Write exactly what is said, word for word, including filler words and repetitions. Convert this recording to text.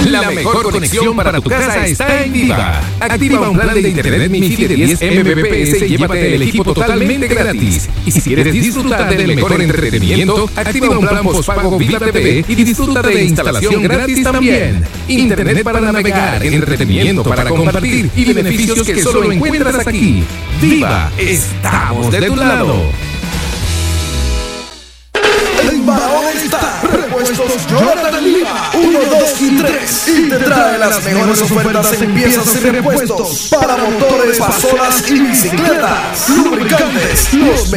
La mejor conexión para tu casa está en Viva. Activa un plan de internet MiFi de diez megabits y llévate el equipo totalmente gratis. Y si quieres disfrutar del mejor entretenimiento, activa un plan postpago Viva T V y disfruta de instalación gratis también. Internet para navegar, entretenimiento para compartir y beneficios que solo encuentras aquí. Viva, estamos de tu lado. En Barahona está Repuestos Jonathan Lima, uno, dos y tres. Y te trae las mejores ofertas en piezas y repuestos para motores, pasolas y bicicletas. Lubricantes, los